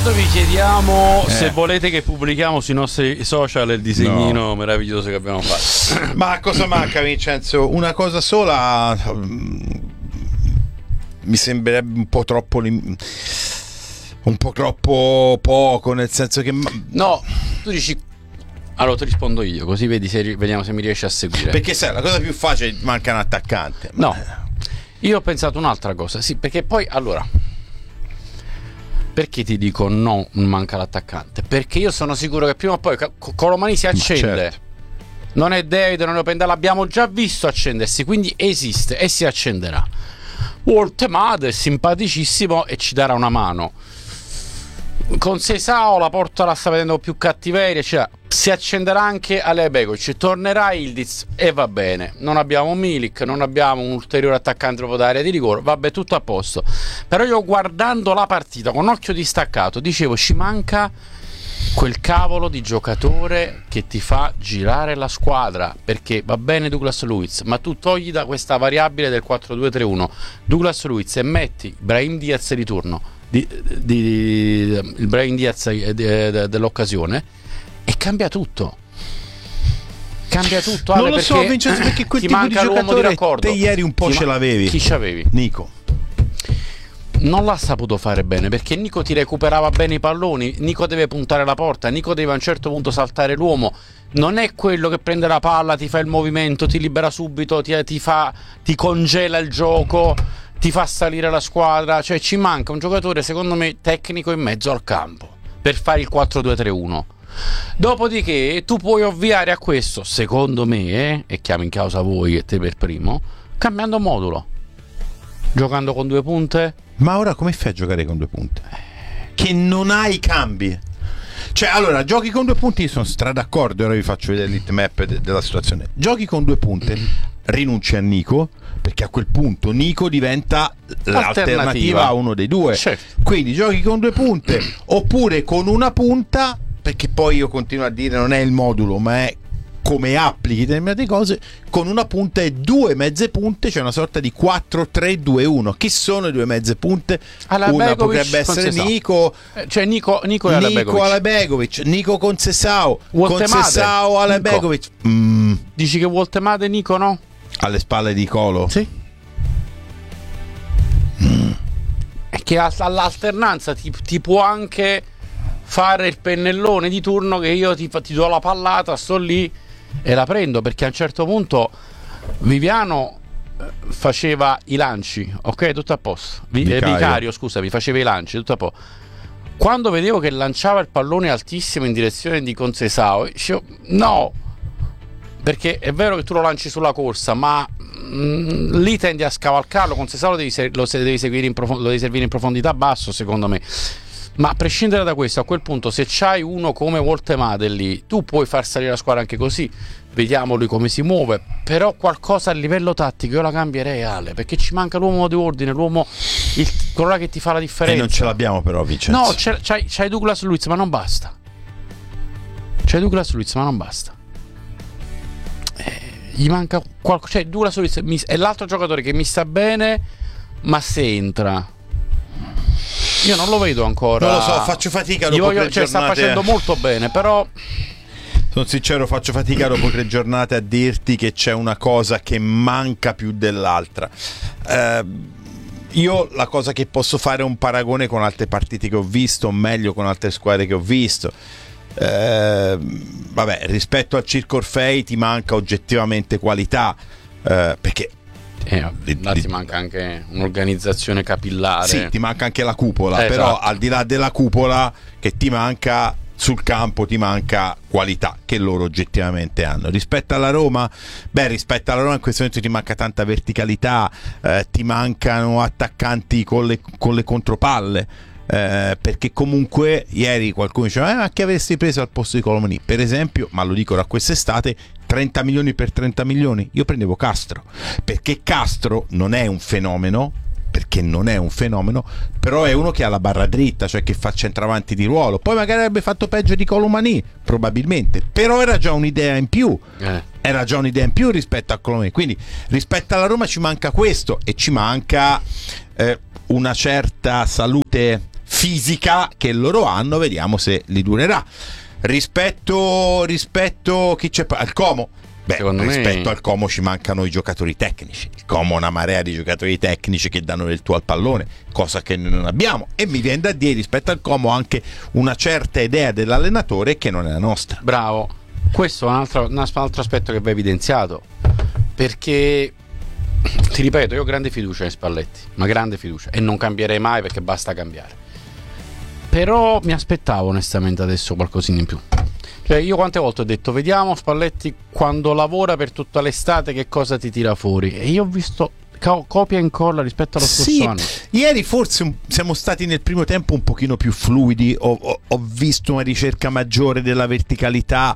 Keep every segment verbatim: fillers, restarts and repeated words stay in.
intanto vi chiediamo eh. se volete che pubblichiamo sui nostri social il disegnino no. meraviglioso che abbiamo fatto. Ma cosa manca, Vincenzo? Una cosa sola. Mi sembrerebbe un po' troppo lim- un po' troppo poco, nel senso che no, tu dici. Allora ti rispondo io, così vedi se, vediamo se mi riesci a seguire. Perché sai, la cosa più facile manca un attaccante. No, io ho pensato un'altra cosa, sì, perché poi allora perché ti dico no, manca l'attaccante? Perché io sono sicuro che prima o poi Colomani si accende. Certo. Non è David, non è Openda, l'abbiamo già visto accendersi, quindi esiste e si accenderà. Woltemade è simpaticissimo e ci darà una mano. Con Seisao la porta la sta vedendo più cattiveria, cioè si accenderà anche Alibegovic, tornerà Ildiz e va bene. Non abbiamo Milik, non abbiamo un ulteriore attaccante dopo d'area di rigore, vabbè, tutto a posto. Però io guardando la partita con occhio distaccato dicevo ci manca quel cavolo di giocatore che ti fa girare la squadra, perché va bene Douglas Luiz, ma tu togli da questa variabile del quattro due tre uno Douglas Luiz e metti Brahim Diaz di turno, di, di, di, il Brahim Diaz di, di, dell'occasione, e cambia tutto. Cambia tutto. Non Ale, lo perché so, Vincenzo, perché quel ti tipo manca di l'uomo di giocatore raccordo. Te ieri un po' ti ce ma- l'avevi. Chi c'avevi? Nico. Non l'ha saputo fare bene, perché Nico ti recuperava bene i palloni. Nico deve puntare la porta, Nico deve a un certo punto saltare l'uomo. Non è quello che prende la palla, ti fa il movimento, ti libera subito, ti, ti fa ti congela il gioco, ti fa salire la squadra. Cioè ci manca un giocatore, secondo me, tecnico in mezzo al campo per fare il quattro due tre uno. Dopodiché tu puoi ovviare a questo, secondo me, eh, e chiamo in causa voi e te per primo, cambiando modulo, giocando con due punte. Ma ora come fai a giocare con due punte? Che non hai cambi. Cioè, allora, giochi con due punti, sono stra d'accordo, ora vi faccio vedere l'hitmap de- della situazione. Giochi con due punte, rinunci a Nico, perché a quel punto Nico diventa l'alternativa a uno dei due. Certo. Quindi giochi con due punte, oppure con una punta, perché poi io continuo a dire non è il modulo, ma è come applichi determinate cose, con una punta e due mezze punte, c'è una sorta di quattro tre due uno. Chi sono le due mezze punte? Alabegovic, una potrebbe essere Nico, eh, cioè Nico Nico, e Nico Alabegovic, Nico con Seisao, con Seisao Alabegovic. Mm. Dici che Woltemade e Nico no? Alle spalle di Colo? Sì. Mm. È che all'alternanza ti, ti può anche fare il pennellone di turno, che io ti, ti do la pallata, sto lì e la prendo, perché a un certo punto Viviano faceva i lanci, ok, tutto a posto. Vi, Vicario. Eh, Vicario, scusami, faceva i lanci, tutto a posto. Quando vedevo che lanciava il pallone altissimo in direzione di Conceição, dicevo no, perché è vero che tu lo lanci sulla corsa, ma mh, lì tendi a scavalcarlo. Conceição lo devi, lo devi seguire in profond- lo devi servire in profondità basso, secondo me. Ma a prescindere da questo, a quel punto, se c'hai uno come Woltemade lì, tu puoi far salire la squadra anche così. Vediamo lui come si muove. Però qualcosa a livello tattico io la cambierei, Ale, perché ci manca l'uomo di ordine, l'uomo, il, quello là che ti fa la differenza. E non ce l'abbiamo però, Vincenzo. No, c'è, c'hai, c'hai Douglas Luiz, ma non basta. C'hai Douglas Luiz, ma non basta. Eh, gli manca qualcosa. Cioè Douglas Luiz mi, è l'altro giocatore che mi sta bene, ma se entra, io non lo vedo ancora. Non lo so, faccio fatica dopo voglio, tre cioè, giornate. sta facendo molto bene, però sono sincero, faccio fatica dopo tre giornate a dirti che c'è una cosa che manca più dell'altra. Eh, io la cosa che posso fare è un paragone con altre partite che ho visto, o meglio con altre squadre che ho visto. Eh, vabbè, rispetto al Circo Orfei ti manca oggettivamente qualità, eh, perché Eh, là ti manca anche un'organizzazione capillare. Sì, ti manca anche la cupola, eh, però esatto. Al di là della cupola, che ti manca sul campo, ti manca qualità, che loro oggettivamente hanno. Rispetto alla Roma, beh, rispetto alla Roma in questo momento ti manca tanta verticalità, eh, ti mancano attaccanti con le, con le contropalle. Eh, perché comunque ieri qualcuno diceva eh, ma che avresti preso al posto di Colomani, per esempio, ma lo dico da quest'estate, trenta milioni per trenta milioni, io prendevo Castro, perché Castro non è un fenomeno, perché non è un fenomeno, però è uno che ha la barra dritta, cioè che fa centravanti di ruolo. Poi magari avrebbe fatto peggio di Colomani, probabilmente, però era già un'idea in più, eh. era già un'idea in più rispetto a Colomani. Quindi rispetto alla Roma ci manca questo, e ci manca eh, una certa salute fisica che loro hanno, vediamo se li durerà. Rispetto rispetto chi c'è al Como, beh, Secondo rispetto me... al Como ci mancano i giocatori tecnici. Il Como ha una marea di giocatori tecnici che danno del tuo al pallone, cosa che noi non abbiamo, e mi viene da dire rispetto al Como anche una certa idea dell'allenatore che non è la nostra. Bravo, questo è un altro, un altro aspetto che va evidenziato, perché ti ripeto, io ho grande fiducia in Spalletti, ma grande fiducia, e non cambierei mai perché basta cambiare. Però mi aspettavo onestamente adesso qualcosina in più. Cioè, io quante volte ho detto vediamo Spalletti quando lavora per tutta l'estate che cosa ti tira fuori, e io ho visto co- copia e incolla rispetto allo scorso sì, anno. Ieri forse un, siamo stati nel primo tempo un pochino più fluidi, ho, ho, ho visto una ricerca maggiore della verticalità,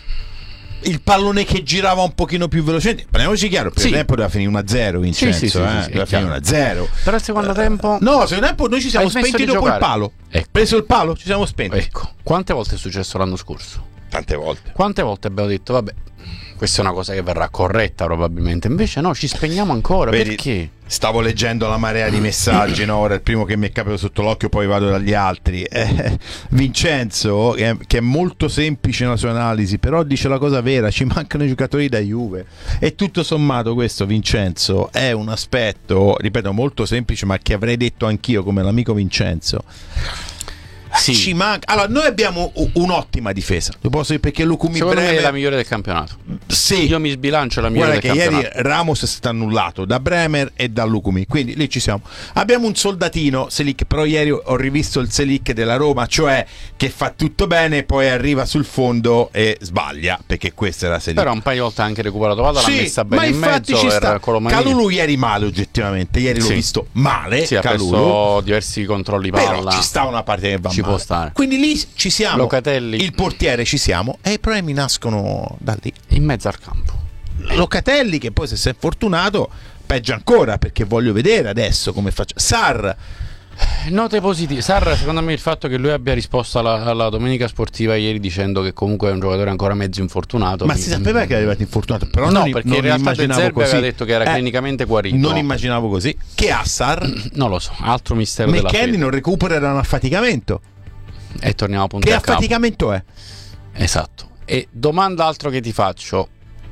il pallone che girava un pochino più velocemente. Parliamoci chiaro, il primo sì. tempo doveva finire uno a zero, Vincenzo, sì, sì, sì, eh? sì, sì, doveva finire uno a zero. Però il secondo tempo no, il secondo tempo noi ci siamo Hai smesso spenti di dopo giocare. il palo, Ecco. preso il palo, ci siamo spenti. Ecco, quante volte è successo l'anno scorso? Tante volte. Quante volte abbiamo detto vabbè, questa è una cosa che verrà corretta probabilmente, invece no, ci spegniamo ancora. Vedi, perché? Stavo leggendo la marea di messaggi, no? Ora il primo che mi è capitato sotto l'occhio, poi vado dagli altri. eh, Vincenzo, che è, che è molto semplice nella sua analisi, però dice la cosa vera: ci mancano i giocatori da Juve. E tutto sommato questo, Vincenzo, è un aspetto, ripeto, molto semplice, ma che avrei detto anch'io come l'amico Vincenzo. Sì. Ci manca. Allora, noi abbiamo un'ottima difesa, lo posso dire, perché Lucumi Secondo Bremer me è la migliore del campionato. Sì. Io mi sbilancio la migliore Guarda del che campionato. ieri Ramos è stato annullato da Bremer e da Lucumi, quindi lì ci siamo. Abbiamo un soldatino Selic, però ieri ho rivisto il Selic della Roma, cioè che fa tutto bene, poi arriva sul fondo e sbaglia, perché questa era Selic. Però un paio di volte ha anche recuperato palla, Sì, l'ha messa bene ma in infatti mezzo ci per sta. Colomani. Calulu ieri male, oggettivamente ieri Sì. l'ho visto male. Sì, ha Calulu, perso diversi controlli palla. però ci sta una parte che va Ci male. può stare. Quindi lì ci siamo. Locatelli Il portiere ci siamo, e i problemi nascono da lì. in mezzo al campo. Locatelli, che poi se si è fortunato peggio ancora, perché voglio vedere adesso come faccio. Sarr, Note positive. Sarra, secondo me il fatto che lui abbia risposto alla, alla domenica sportiva ieri dicendo che comunque è un giocatore ancora mezzo infortunato. ma si sapeva che è arrivato infortunato, però no, non, perché non in realtà De immaginavo Zerbi così. aveva detto che era Eh, clinicamente guarito. Non immaginavo così. Che ha Sarr? Non lo so, altro mistero della McKennie fede. non recupera, era un affaticamento. E torniamo a punto Che a capo. affaticamento è? Esatto. E domanda altro che ti faccio: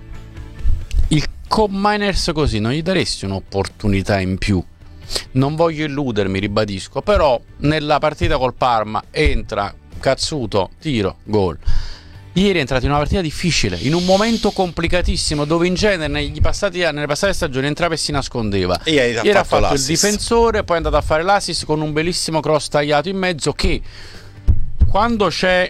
il Cominers così non gli daresti un'opportunità in più? Non voglio illudermi, ribadisco, però nella partita col Parma entra Cazzuto, tiro, gol. Ieri è entrato in una partita difficile, in un momento complicatissimo, dove in genere negli passati, nelle passate stagioni entrava e si nascondeva. E ieri ha Ieri ha fatto fatto il l'assist. difensore, poi è andato a fare l'assist con un bellissimo cross tagliato in mezzo, che quando c'è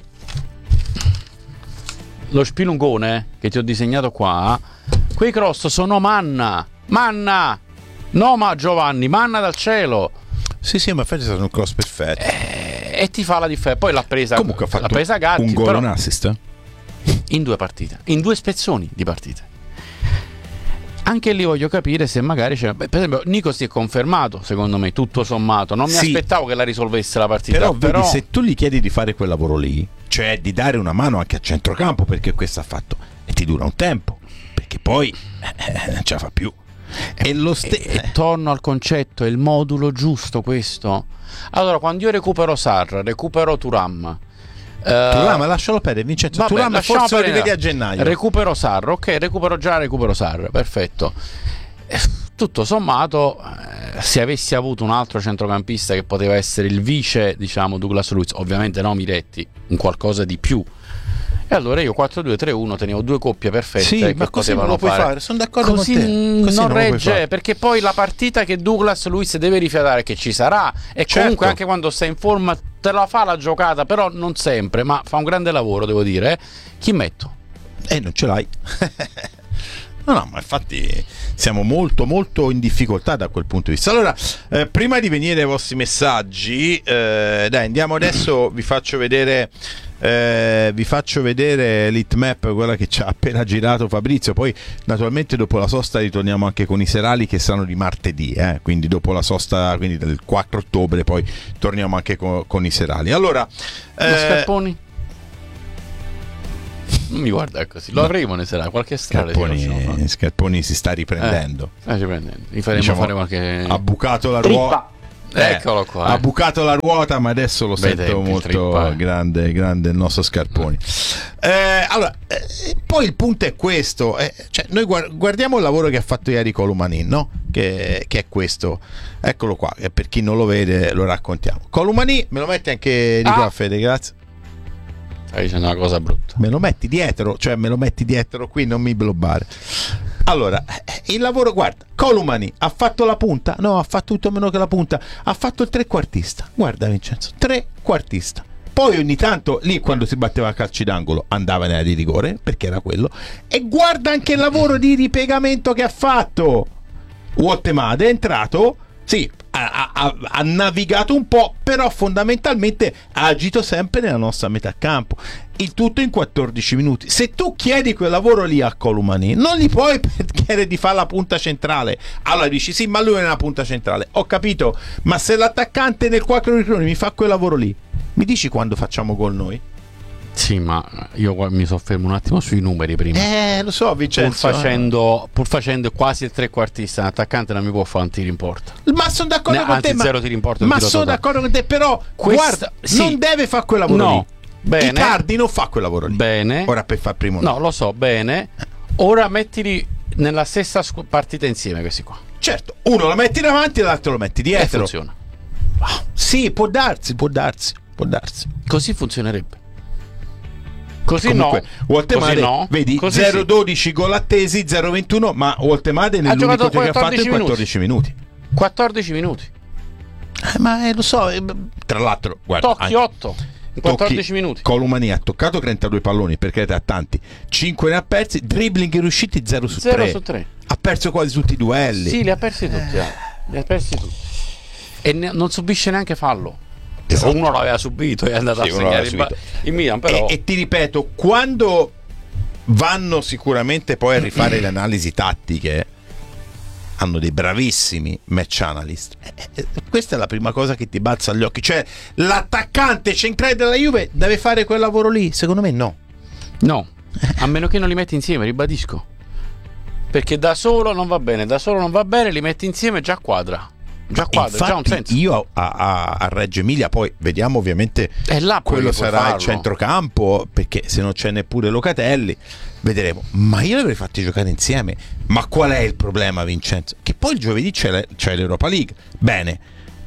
lo spilungone che ti ho disegnato qua, quei cross sono manna, manna, no ma Giovanni, manna dal cielo. Sì, sì, ma infatti è stato un cross perfetto. Eh, e ti fa la differenza. Poi l'ha presa, Comunque ha fatto l'ha presa Gatti, un gol e però un assist. eh? in due partite, in due spezzoni di partite. Anche lì voglio capire se magari c'è. Beh, per esempio, Nico si è confermato, secondo me, tutto sommato. Non mi Sì. aspettavo che la risolvesse la partita. Però, Però, vedi, se tu gli chiedi di fare quel lavoro lì, cioè di dare una mano anche a centrocampo, perché questo ha fatto, e ti dura un tempo, perché poi eh, non ce la fa più. E lo ste- e, e torno al concetto, è il modulo giusto questo. Allora, quando io recupero Sarr, recupero Thuram. Thuram, uh, lascialo perdere, Vincenzo. Vabbè, Thuram lasciamo forse lo perdere. rivedi a gennaio. Recupero Sarr, ok, recupero già, recupero Sarr, perfetto. Eh, Tutto sommato, eh, se avessi avuto un altro centrocampista che poteva essere il vice, diciamo, Douglas Luiz, ovviamente no Miretti, un qualcosa di più. E allora io quattro due tre uno tenevo due coppie perfette Sì, che ma così non potevano lo puoi fare. fare. Sono d'accordo Così con te. Così non non lo puoi regge, fare. perché poi la partita che Douglas Luiz deve rifiatare, che ci sarà, e Certo. comunque anche quando sei in forma te la fa la giocata, però non sempre, ma fa un grande lavoro, devo dire. eh. Chi metto? E eh, non ce l'hai. No, no, ma infatti siamo molto molto in difficoltà da quel punto di vista. Allora, eh, prima di venire ai vostri messaggi, eh, dai, andiamo adesso, vi faccio vedere eh, vi faccio vedere l'hitmap, quella che ci ha appena girato Fabrizio. Poi naturalmente dopo la sosta ritorniamo anche con i serali che saranno di martedì, eh, quindi dopo la sosta, quindi del quattro ottobre, poi torniamo anche con, con i serali. Allora, Ma eh, Scarponi? Non mi guarda così, lo No. avremo ne sarà qualche strada. Scarponi, Scarponi si sta riprendendo. Eh, sta riprendendo. Gli faremo Diciamo, fare qualche. ha bucato la Trippa. ruota. Eh, Eccolo qua. Eh. Ha bucato la ruota, ma adesso lo Bei sento tempi, molto trippa, eh. grande, grande il nostro Scarponi. Eh, allora, eh, poi il punto è questo: eh, cioè, noi guardiamo il lavoro che ha fatto ieri Colomanin, no? Che, che è questo. Eccolo qua, che per chi non lo vede lo raccontiamo. Colomanin, me lo metti anche di qua, Ah. Fede, grazie. Stai dicendo una cosa brutta. Me lo metti dietro, cioè me lo metti dietro qui, non mi blobbare. Allora, il lavoro, guarda, Colomani ha fatto la punta? No, ha fatto tutto meno che la punta. Ha fatto il trequartista. Guarda Vincenzo, trequartista. Poi ogni tanto, lì quando si batteva a calci d'angolo, andava nella di rigore, perché era quello. E guarda anche il lavoro di ripiegamento che ha fatto. Woltemade è entrato, sì, ha, ha, ha navigato un po', però fondamentalmente ha agito sempre nella nostra metà campo. Il tutto in quattordici minuti. Se tu chiedi quel lavoro lì a Colomani, non gli puoi chiedere di fare la punta centrale. Allora dici sì, ma lui è una punta centrale. Ho capito, ma se l'attaccante nel quattro mi fa quel lavoro lì, mi dici quando facciamo gol noi? Sì, ma io mi soffermo un attimo sui numeri prima. Eh, lo so, Vincenzo. Pur facendo, pur facendo quasi il trequartista, un attaccante non mi può fare un tiro in porta. Ma sono d'accordo Ne, con anzi, te. Ma, zero tiri in porta, ma sono d'accordo con te, però Questa, guarda, sì. non deve fare quel lavoro no. lì. Bene. Icardi non fa quel lavoro lì. Bene. Ora per far primo. No, lo so, bene. Ora mettili nella stessa scu- partita insieme questi qua. Certo, uno lo metti davanti e l'altro lo metti E dietro. funziona. Ah, sì, può darsi, può darsi, può darsi. Così funzionerebbe. Così Comunque, no. Woltemade, Così no. vedi, Così zero sì. dodici gol attesi, zero ventuno, ma Woltemade nell'unico giocato che ha fatto in quattordici quattordici minuti. quattordici minuti. Eh, ma eh, lo so, eh, tra l'altro, guarda, Tocchi anche- otto in quattordici minuti. Colomani ha toccato trentadue palloni, perché ha tanti, cinque ne ha persi, dribbling riusciti zero su zero tre. su tre. Ha perso quasi tutti i duelli. Sì, li ha persi tutti. eh. Li ha persi tutti. E ne- non subisce neanche fallo. Esatto. Uno l'aveva subito e è andato Sì, a uno l'aveva segnare il, subito. ba- il Milan, però. E, e ti ripeto, quando vanno sicuramente poi a rifare le analisi tattiche, hanno dei bravissimi match analyst. Eh, eh, questa è la prima cosa che ti balza agli occhi. Cioè, l'attaccante centrale della Juve deve fare quel lavoro lì? Secondo me no. No, a meno che non li metti insieme, ribadisco. Perché da solo non va bene, da solo non va bene, li metti insieme già quadra. Già quadra, già un Infatti, senso. io a, a, a Reggio Emilia, poi vediamo ovviamente È là poi quello che puoi sarà farlo. il centrocampo, perché se non c'è neppure Locatelli vedremo, ma io li avrei fatti giocare insieme. Ma qual è il problema, Vincenzo? Che poi il giovedì c'è, le- c'è l'Europa League. Bene,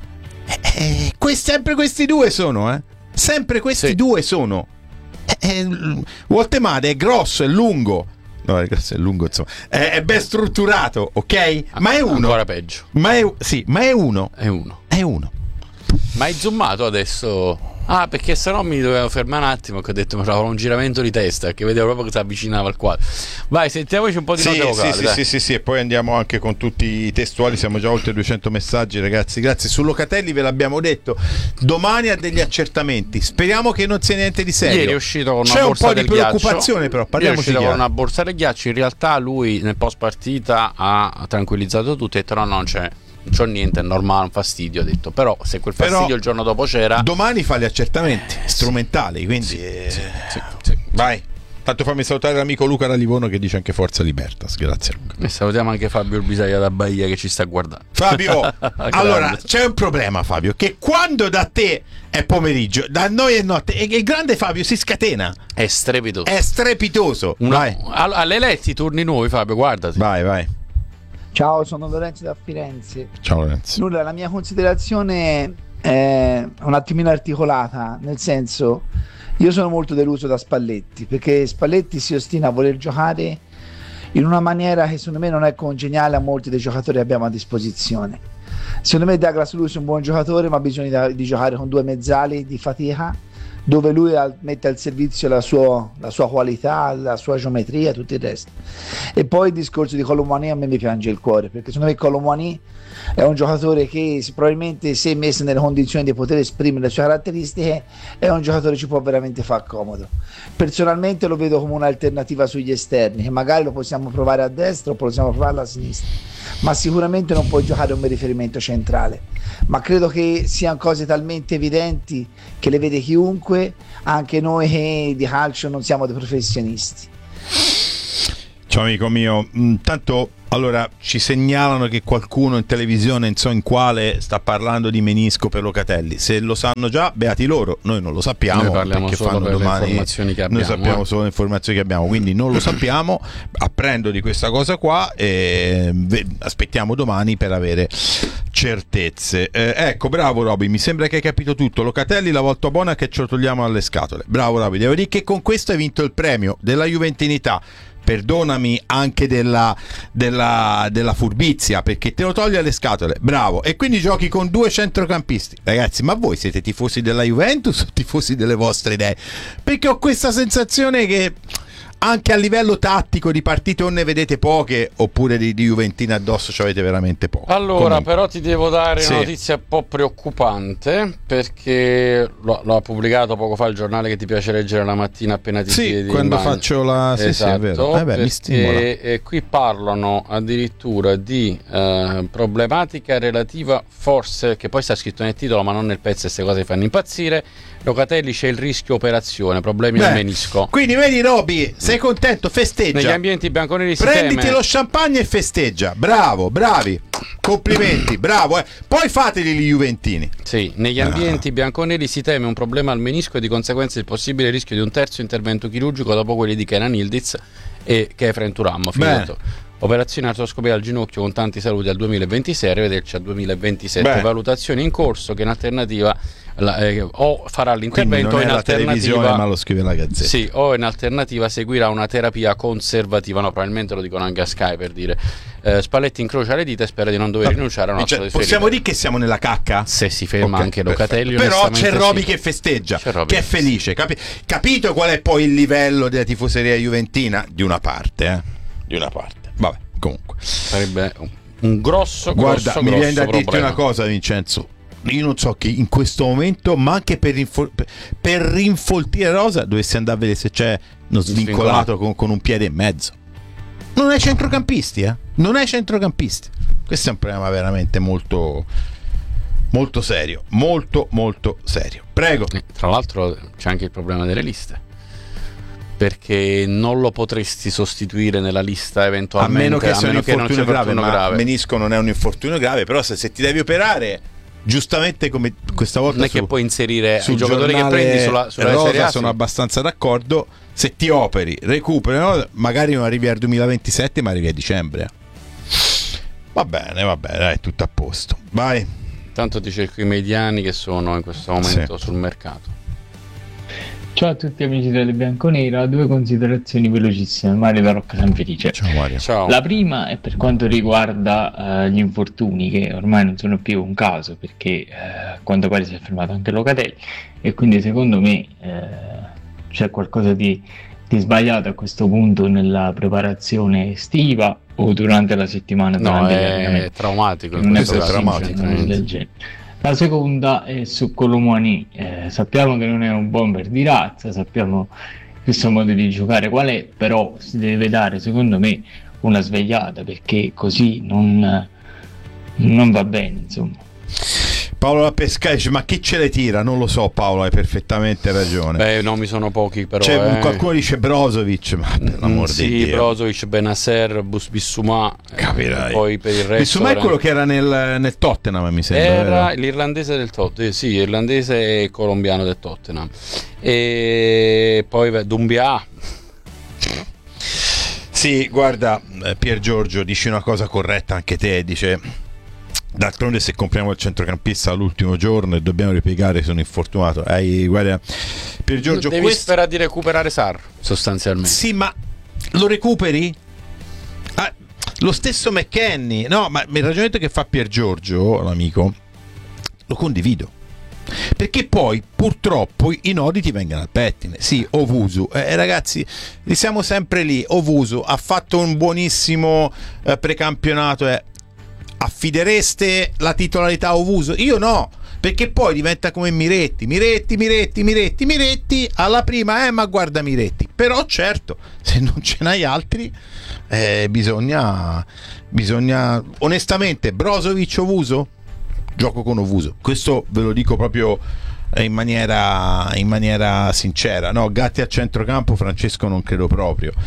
eh, eh, que- sempre questi due sono, eh? Sempre questi Sì. due sono. Eh, eh, Woltemade è grosso, è lungo. No, è grosso, è lungo, insomma. È, è ben strutturato, ok? Ma è uno. Ancora peggio. Ma è, sì, ma è uno. È uno. È uno. Ma hai zoomato adesso? Ah, perché sennò mi dovevo fermare un attimo, che ho detto mi avevo un giramento di testa, che vedevo proprio che si avvicinava al quadro. Vai, sentiamoci un po' di Sì, note vocali, sì, dai. sì, sì, sì, e poi andiamo anche con tutti i testuali, siamo già oltre duecento messaggi, ragazzi, grazie. Su Locatelli ve l'abbiamo detto, domani ha degli accertamenti, speriamo che non sia niente di serio. Ieri è uscito con una C'è un borsa po' di del ghiaccio. preoccupazione, però Ieri è parliamoci uscito con chiaro. una borsa del ghiaccio. In realtà lui nel post partita ha tranquillizzato tutti e ha detto no, no, non c'è, non c'ho niente, è normale, un fastidio. Ha detto, però se quel fastidio Però il giorno dopo c'era, Domani fa gli accertamenti Eh, strumentali, quindi sì, eh, sì, sì, sì. vai. Tanto fammi salutare l'amico Luca da Livorno che dice anche Forza Libertas, grazie Luca. E salutiamo anche Fabio Urbisaia da Bahia che ci sta guardando. Fabio, Grande. allora c'è un problema, Fabio, che quando da te è pomeriggio, da noi è notte, e il grande Fabio si scatena, È strepitoso. è strepitoso. Una- Vai, All- alle letti turni nuovi, Fabio, guardati. vai, vai. Ciao, sono Lorenzo da Firenze. Ciao Lorenzo. Nulla, la mia considerazione è un attimino articolata, nel senso, io sono molto deluso da Spalletti, perché Spalletti si ostina a voler giocare in una maniera che secondo me non è congeniale a molti dei giocatori che abbiamo a disposizione. Secondo me Douglas Luiz è un buon giocatore, ma bisogna di giocare con due mezzali di fatica, dove lui al- mette al servizio la sua, la sua qualità, la sua geometria e tutto il resto. E poi il discorso di Colomani a me mi piange il cuore, perché secondo me Colomani è un giocatore che se- probabilmente se messo nelle condizioni di poter esprimere le sue caratteristiche è un giocatore che ci può veramente far comodo. Personalmente lo vedo come un'alternativa sugli esterni, che magari lo possiamo provare a destra o possiamo provarlo a sinistra, ma sicuramente non può giocare come riferimento centrale. Ma credo che siano cose talmente evidenti che le vede chiunque, anche noi che di calcio non siamo dei professionisti. Ci Ciao amico mio, intanto allora ci segnalano che qualcuno in televisione, non so in quale, sta parlando di menisco per Locatelli. Se lo sanno già, beati loro, noi non lo sappiamo. Noi parliamo perché solo fanno per domani, le informazioni che abbiamo. Noi sappiamo eh. solo le informazioni che abbiamo, quindi non lo sappiamo. Apprendo di questa cosa qua e aspettiamo domani per avere certezze. Eh, ecco, bravo Roby, mi sembra che hai capito tutto. Locatelli la volta buona che ce lo togliamo alle scatole. Bravo Roby, devo dire che con questo hai vinto il premio della Juventinità. Perdonami anche della, della, della furbizia, perché te lo togli alle scatole, bravo. E quindi giochi con due centrocampisti. Ragazzi, ma voi siete tifosi della Juventus o tifosi delle vostre idee? Perché ho questa sensazione che anche a livello tattico di partite o ne vedete poche, oppure di, di Juventina addosso ci avete veramente poco. Allora, Comunque, però ti devo dare sì. una notizia un po' preoccupante, perché lo, lo ha pubblicato poco fa il giornale che ti piace leggere la mattina appena ti sì, siedi quando in bagno. faccio la sì, esatto, sì, è vero. Eh beh, mi stimola. E, e qui parlano addirittura di eh, problematica relativa, forse, che poi sta scritto nel titolo ma non nel pezzo, queste cose fanno impazzire. Locatelli, c'è il rischio operazione, problemi al menisco. Quindi vedi Roby, sei contento, festeggia. Negli ambienti bianconeri si prenditi teme... lo champagne e festeggia. Bravo, bravi. Complimenti, bravo. Eh. Poi fateli gli juventini. Sì, negli ambienti ah. bianconeri si teme un problema al menisco e di conseguenza il possibile rischio di un terzo intervento chirurgico dopo quelli di Kenan Yildiz e Kefren Turam. Finito. Operazione artroscopia al ginocchio con tanti saluti al duemilaventisei, arrivederci al duemilaventisette. Beh. Valutazioni in corso che in alternativa la, eh, o farà l'intervento o in alternativa, ma lo scrive la Gazzetta. Sì, o in alternativa seguirà una terapia conservativa. No, probabilmente lo dicono anche a Sky, per dire. eh, Spalletti incrocia le dita e spera di non dover rinunciare a una cioè, possiamo dire che siamo nella cacca? Se si ferma okay, anche Locatelli. Però c'è Roby sì. che festeggia, Roby che è felice. Capi- capito qual è poi il livello della tifoseria juventina? Di una parte, eh? Di una parte. Vabbè, comunque sarebbe un, un grosso guarda grosso, mi grosso viene da problema. dirti una cosa, Vincenzo, io non so che in questo momento, ma anche per, rinfol- per rinfoltire Rosa dovessi andare a vedere se c'è uno svincolato con, con un piede in mezzo. Non hai centrocampisti, eh? Non hai centrocampisti. Questo è un problema veramente molto molto serio, molto molto serio. Prego. Eh, tra l'altro c'è anche il problema delle liste, perché non lo potresti sostituire nella lista eventualmente, a meno che a sia un meno che infortunio non sia grave, ma grave. menisco non è un infortunio grave, però se, se ti devi operare, giustamente come questa volta non è su, che puoi inserire sul i giocatori che prendi sulla, sulla Rosa, Serie A, sono sì. abbastanza d'accordo. Se ti operi, recuperi, no? Magari non arrivi al duemilaventisette, ma arrivi a dicembre. Va bene, va bene, è tutto a posto. Vai. Tanto ti cerco i mediani che sono in questo momento sì. sul mercato. Ciao a tutti amici delle Bianconera, due considerazioni velocissime. Mario da Rocca San Felice. Ciao Mario. Ciao. La prima è per quanto riguarda uh, gli infortuni, che ormai non sono più un caso, perché uh, a quanto pare si è fermato anche Locatelli, e quindi secondo me uh, c'è qualcosa di, di sbagliato a questo punto nella preparazione estiva o durante la settimana. No, è traumatico. Non è traumatico. Del genere. La seconda è su Colomani. Eh, sappiamo che non è un bomber di razza, sappiamo il suo modo di giocare qual è, però si deve dare secondo me una svegliata, perché così non, non va bene, insomma. Paolo La Pesca dice: ma chi ce le tira? Non lo so, Paolo, hai perfettamente ragione. Beh, no, mi sono pochi, però. C'è eh. qualcuno dice Brozovic, ma per l'amor sì, di Dio. Brozovic, Benasser, Bus Bissouma. Capirai. Poi per il resto. Bissouma è quello che era nel, nel Tottenham, mi sembra. Era vero? l'irlandese del Tottenham, sì, irlandese e colombiano del Tottenham. E poi Doumbia. Sì, guarda, Pier Giorgio, dici una cosa corretta anche te, dice: d'altronde se compriamo il centrocampista all'ultimo giorno e dobbiamo ripiegare, sono infortunato. Ehi, guarda, Pier Giorgio, devi questo... sperare di recuperare Sarr, sostanzialmente. Sì, ma lo recuperi? Ah, lo stesso McKennie, no, ma il ragionamento che fa Pier Giorgio, l'amico, lo condivido. Perché poi purtroppo i nodi ti vengono al pettine. Sì, Ovusu, eh, ragazzi, siamo sempre lì. Ovusu ha fatto un buonissimo eh, precampionato, eh. Affidereste la titolarità a Ovusu? Io no, perché poi diventa come Miretti, Miretti, Miretti, Miretti, Miretti, alla prima, eh ma guarda Miretti. Però certo, se non ce n'hai altri, eh, bisogna, bisogna, onestamente, Brozovic, Ovusu? Gioco con Ovusu, questo ve lo dico proprio in maniera, in maniera sincera, no? Gatti a centrocampo, Francesco non credo proprio.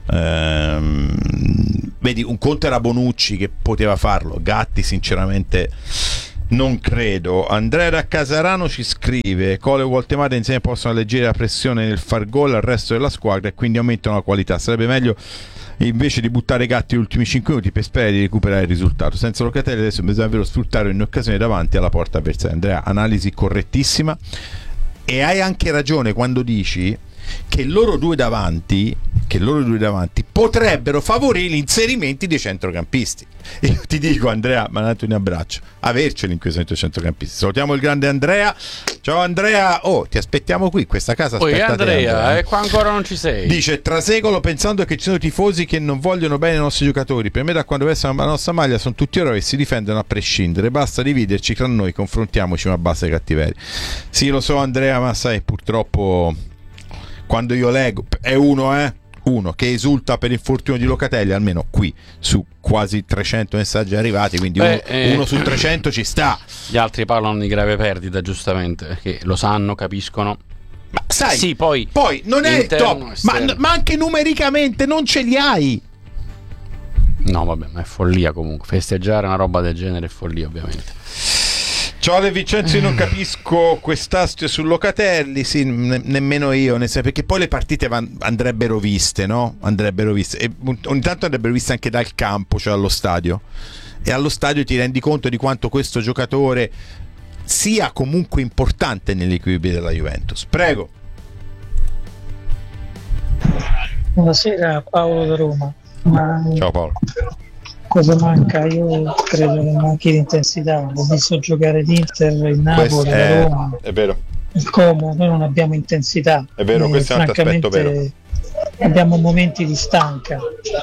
Ehm, vedi, un conto era Bonucci che poteva farlo, Gatti sinceramente non credo. Andrea da Casarano ci scrive: Cole e Woltemade insieme possono alleggerire la pressione nel far gol al resto della squadra e quindi aumentano la qualità. Sarebbe meglio invece di buttare Gatti gli ultimi cinque minuti per sperare di recuperare il risultato. Senza Locatelli adesso bisogna davvero sfruttare un'occasione davanti alla porta avversaria. Andrea, analisi correttissima, e hai anche ragione quando dici che loro due davanti che loro due davanti potrebbero favorire gli inserimenti dei centrocampisti. E io ti dico, Andrea, mandate un abbraccio, averceli in questo momento centrocampisti. Salutiamo il grande Andrea. Ciao Andrea, oh, ti aspettiamo qui, questa casa aspetta Poi Andrea, te, Andrea. Eh, qua ancora non ci sei. Dice: trasecolo pensando che ci sono tifosi che non vogliono bene i nostri giocatori. Per me, da quando vestono la nostra maglia, sono tutti eroi e si difendono a prescindere. Basta dividerci tra noi, confrontiamoci, ma basta i cattiveri. Sì, lo so Andrea, ma sai, purtroppo quando io leggo, è uno eh uno che esulta per l'infortunio di Locatelli, almeno qui su quasi trecento messaggi arrivati, quindi Beh, uno, eh, uno su trecento ci sta. Gli altri parlano di grave perdita, giustamente, perché lo sanno, capiscono. Ma sai, sì, poi, poi non è il top, ma, ma anche numericamente non ce li hai. No, vabbè, ma è follia comunque. Festeggiare una roba del genere è follia, ovviamente. Ciao De Vincenzo, io non capisco quest'astio su Locatelli, sì, ne- nemmeno io, ne so, perché poi le partite van- andrebbero viste, no? Andrebbero viste, e ogni tanto andrebbero viste anche dal campo, cioè allo stadio, e allo stadio ti rendi conto di quanto questo giocatore sia comunque importante nell'equilibrio della Juventus. Prego. Buonasera, Paolo da Roma. Ma ciao Paolo. Cosa manca? Io credo che manchi l'intensità. Ho visto giocare l'Inter, il Napoli, questo la è, Roma, è vero. il Como. Noi non abbiamo intensità. È vero, e questo è un altro aspetto vero. Abbiamo momenti di stanca.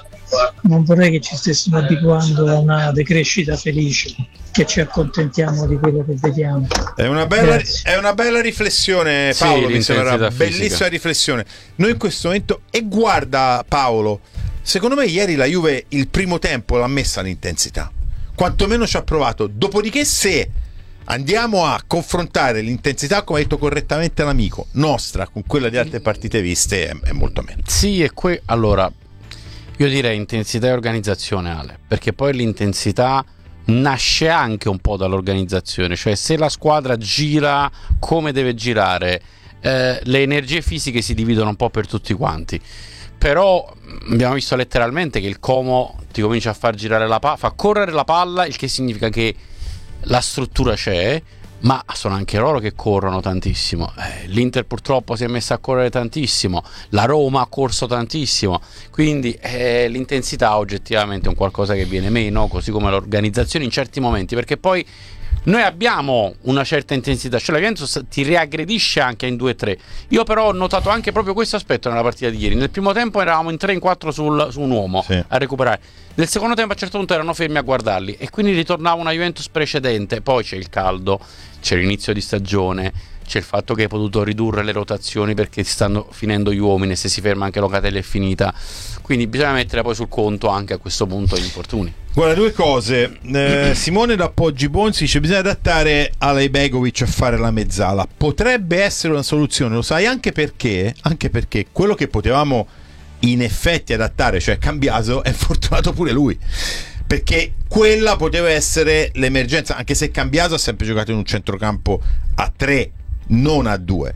Non vorrei che ci stessimo abituando a una decrescita felice, che ci accontentiamo di quello che vediamo. È una bella, è una bella riflessione, Paolo. Sì, mi sembra una bellissima riflessione. Noi in questo momento, e guarda Paolo, secondo me ieri la Juve il primo tempo l'ha messa l'intensità, quantomeno ci ha provato. Dopodiché, se andiamo a confrontare l'intensità, come ha detto correttamente l'amico, nostra con quella di altre partite viste, è, è molto meno. Sì, e que- allora io direi intensità e organizzazione, Ale, perché poi l'intensità nasce anche un po' dall'organizzazione, cioè se la squadra gira come deve girare, eh, le energie fisiche si dividono un po' per tutti quanti. Però abbiamo visto letteralmente che il Como ti comincia a far girare la palla, fa correre la palla, il che significa che la struttura c'è, ma sono anche loro che corrono tantissimo. eh, L'Inter purtroppo si è messa a correre tantissimo, la Roma ha corso tantissimo, quindi eh, l'intensità oggettivamente è un qualcosa che viene meno, così come l'organizzazione in certi momenti, perché poi noi abbiamo una certa intensità, cioè la Juventus ti riaggredisce anche in due tre. Io però ho notato anche proprio questo aspetto nella partita di ieri. Nel primo tempo eravamo in tre in quattro sul, su un uomo, sì, a recuperare. Nel secondo tempo a un certo punto erano fermi a guardarli e quindi ritornava una Juventus precedente. Poi c'è il caldo, c'è l'inizio di stagione, c'è il fatto che hai potuto ridurre le rotazioni perché si stanno finendo gli uomini, e se si ferma anche Locatelli è finita. Quindi bisogna mettere poi sul conto anche a questo punto gli infortuni. Guarda, due cose. eh, Simone da Poggi Bonzi dice: bisogna adattare Alej Begovic a fare la mezzala. Potrebbe essere una soluzione, lo sai, anche perché anche perché quello che potevamo in effetti adattare, cioè Cambiaso, è fortunato pure lui, perché quella poteva essere l'emergenza, anche se Cambiaso ha sempre giocato in un centrocampo a tre, non a due.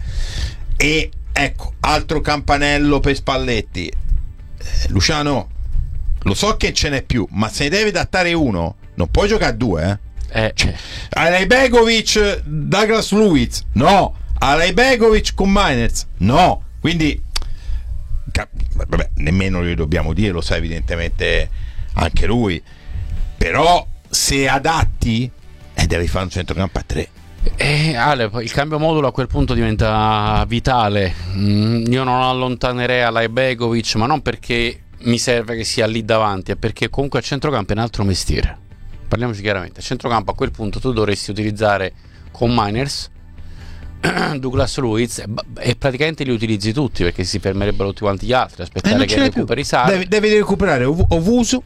E ecco, altro campanello per Spalletti. eh, Luciano, lo so che ce n'è più, ma se ne deve adattare uno, non puoi giocare a due, eh? Eh, cioè, Alej Begovic, Douglas Luiz, no. Alej Begovic con Mainers, no. Quindi cap- vabbè, nemmeno gli dobbiamo dire, lo sa evidentemente anche lui. Però se adatti, eh, devi fare un centrocampo a tre. Eh, Ale, il cambio modulo a quel punto diventa vitale. mm, Io non allontanerei Alej Begovic, ma non perché mi serve che sia lì davanti, è perché comunque a centrocampo è un altro mestiere. Parliamoci chiaramente, a centrocampo a quel punto tu dovresti utilizzare con Mainers, Douglas Luiz, e praticamente li utilizzi tutti, perché si fermerebbero tutti quanti gli altri, aspettare eh, che recuperi Sarri. Devi, devi recuperare Ov- Ovusu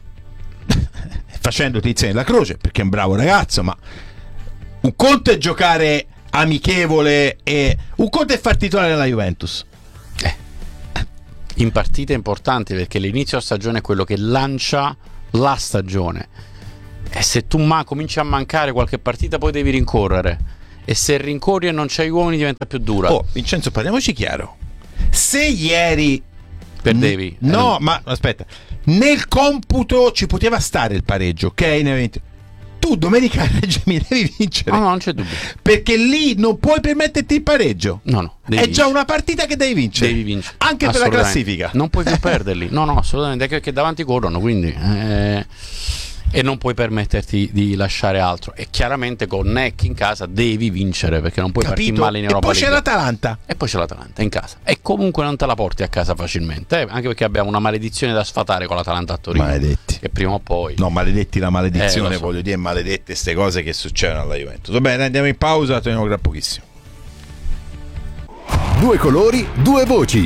facendoti insieme la croce, perché è un bravo ragazzo, ma un conto è giocare amichevole e un conto è far titolare nella Juventus. eh. in partite importanti, perché l'inizio stagione è quello che lancia la stagione, e se tu ma cominci a mancare qualche partita poi devi rincorrere, e se rincorri e non c'hai uomini diventa più dura. Oh, Vincenzo, parliamoci chiaro, se ieri perdevi n- no eh, ma aspetta, nel computo ci poteva stare il pareggio, ok, nei venti, tu domenica a Reggio Emilia devi vincere. no, no, non c'è dubbio, Perché lì non puoi permetterti il pareggio. no, no, devi È vincere. già una partita che devi vincere. Devi vincere. Anche per la Assolutamente. classifica. Non puoi più perderli. No, no, assolutamente, anche perché davanti corrono, quindi eh, e non puoi permetterti di lasciare altro. E chiaramente con Neck in casa devi vincere, perché non puoi Capito? partire male in E Europa poi c'è League. l'Atalanta. E poi c'è l'Atalanta in casa. E comunque non te la porti a casa facilmente, eh, anche perché abbiamo una maledizione da sfatare con l'Atalanta a Torino. Maledetti. Che prima o poi No, maledetti la maledizione, Eh, lo so. voglio dire, maledette queste cose che succedono alla Juventus. Va bene, andiamo in pausa, torniamo tra pochissimo. Due colori, due voci.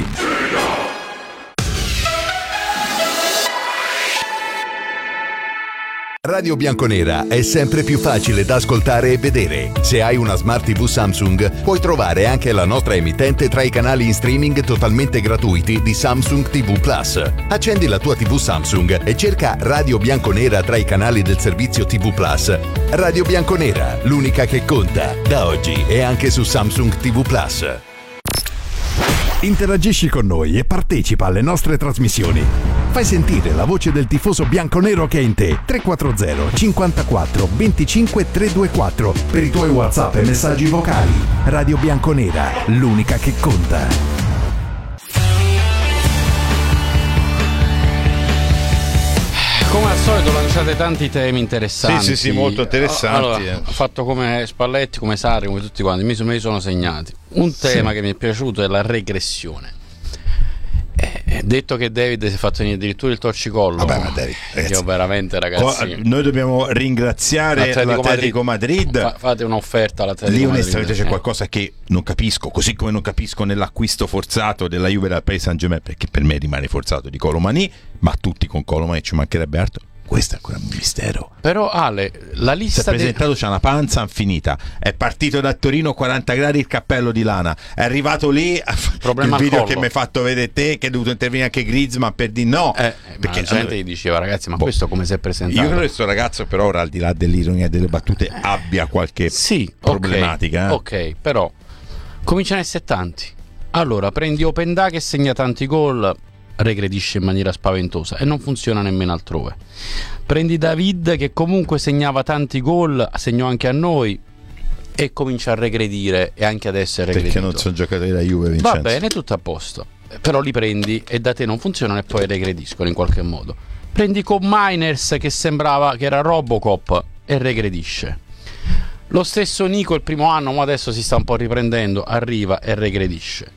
Radio Bianconera è sempre più facile da ascoltare e vedere. Se hai una Smart tivù Samsung, puoi trovare anche la nostra emittente tra i canali in streaming totalmente gratuiti di Samsung ti vu Plus. Accendi la tua tivù Samsung e cerca Radio Bianconera tra i canali del servizio ti vu Plus. Radio Bianconera, l'unica che conta. Da oggi è anche su Samsung ti vu Plus. Interagisci con noi e partecipa alle nostre trasmissioni. Fai sentire la voce del tifoso bianconero che è in te. tre quattro zero cinquantaquattro venticinque trecentoventiquattro per i tuoi WhatsApp e messaggi vocali. Radio Bianconera, l'unica che conta. come al solito lanciate tanti temi interessanti. Sì, sì, sì, molto interessanti. Allora, eh. ho fatto come Spalletti, come Sarri, come tutti quanti, mi sono, me li sono segnati. Un tema Sì. che mi è piaciuto è la regressione. Eh, detto che David si è fatto venire addirittura il torcicollo. Vabbè, ma David, ragazzi, io veramente, ragazzi, Oh, noi dobbiamo ringraziare l'Atletico l'Atletico Madrid. Fa- fate un'offerta all'Atletico Lì Madrid. onestamente c'è Eh. qualcosa che non capisco, così come non capisco nell'acquisto forzato della Juve dal Paris Saint-Germain, perché per me rimane forzato, di Colomani, ma tutti con Colomani ci mancherebbe altro. Questo è ancora un mistero. Però Ale, la Si è lista dei- presentato, c'ha una panza infinita, è partito da Torino quaranta gradi il cappello di lana, è arrivato lì Problema il al video collo. che mi hai fatto vedere te, che è dovuto intervenire anche Griezmann per dire no, eh, perché ma la gente allora- gli diceva, ragazzi, ma Boh. questo come si è presentato? io credo che questo ragazzo però ora, al di là dell'ironia e delle battute, abbia qualche Sì, problematica, ok, eh. ok, però cominciano a essere tanti. Allora, prendi Openda che segna tanti gol, regredisce in maniera spaventosa e non funziona nemmeno altrove. Prendi David che comunque segnava tanti gol, segnò anche a noi e comincia a regredire, e anche adesso è regredito. perché non sono giocatori da Juve, Vincenzo. Va bene, tutto a posto. Però li prendi e da te non funzionano e poi regrediscono in qualche modo. Prendi con Miners che sembrava che era Robocop e regredisce. Lo stesso Nico il primo anno, ma adesso si sta un po' riprendendo, arriva e regredisce.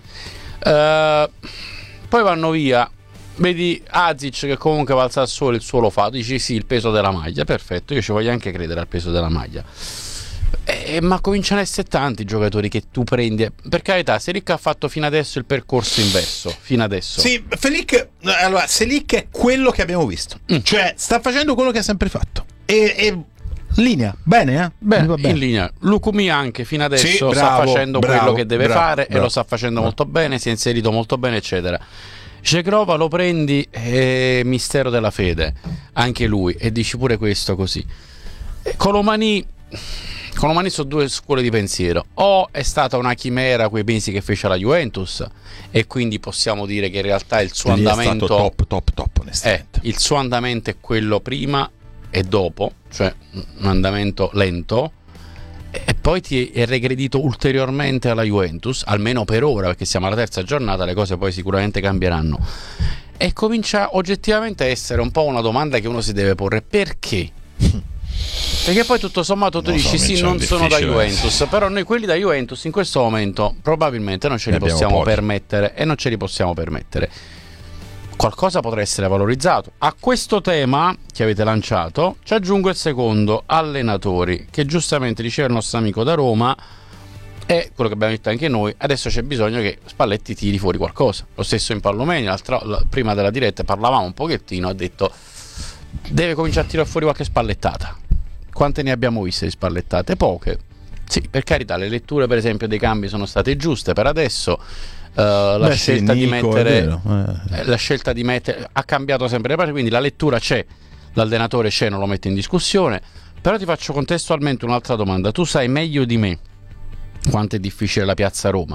Eh, poi vanno via. Vedi Azic che comunque va al Sassuolo, il suo lo fa. Dici sì, il peso della maglia, perfetto, io ci voglio anche credere al peso della maglia. Eh, ma cominciano ad essere tanti i giocatori che tu prendi. Per carità, Selic ha fatto fino adesso il percorso inverso. Fino adesso. Sì, Felic, allora, Selic è quello che abbiamo visto, Mm. cioè sta facendo quello che ha sempre fatto. E, e linea, bene, eh? Beh, Va bene. in linea. Lucumi anche fino adesso Sì, sta bravo, facendo bravo, quello che deve bravo, fare bravo, e lo sta facendo bravo. molto bene, si è inserito molto bene, eccetera. Cegrova lo prendi, è mistero della fede, anche lui, e dici pure questo così. E Colomani, Colomani sono due scuole di pensiero. O è stata una chimera quei mesi che fece la Juventus e quindi possiamo dire che in realtà il suo Lì è andamento stato top, top, top, è, onestamente. il suo andamento è quello prima e dopo, cioè un andamento lento, e poi ti è regredito ulteriormente alla Juventus, almeno per ora, perché siamo alla terza giornata, le cose poi sicuramente cambieranno, e comincia oggettivamente a essere un po' una domanda che uno si deve porre: perché? Perché poi tutto sommato tu Non so, dici sì, Vincenzo, non è sono da difficile. Juventus, però noi quelli da Juventus in questo momento probabilmente non ce Ne li abbiamo possiamo pochi. permettere, e non ce li possiamo permettere. Qualcosa potrà essere valorizzato. A questo tema che avete lanciato ci aggiungo il secondo: allenatori, che giustamente diceva il nostro amico da Roma, è quello che abbiamo detto anche noi. Adesso c'è bisogno che Spalletti tiri fuori qualcosa. Lo stesso in Pallomeni, l'altra, la, prima della diretta parlavamo un pochettino, ha detto deve cominciare a tirare fuori qualche spallettata. Quante ne abbiamo viste di spallettate? Poche. Sì, per carità, le letture per esempio dei cambi sono state giuste per adesso. Uh, la, Beh, scelta sì, di Nico, mettere, eh. la scelta di mettere ha cambiato sempre le parti, quindi la lettura c'è, l'allenatore c'è, non lo mette in discussione. Però ti faccio contestualmente un'altra domanda: tu sai meglio di me quanto è difficile la piazza Roma,